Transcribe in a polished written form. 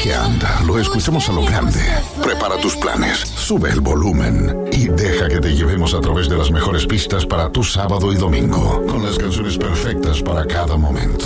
Weekend lo escuchamos a lo grande. Prepara tus planes, sube el volumen y deja que te llevemos a través de las mejores pistas para tu sábado y domingo, con las canciones perfectas para cada momento.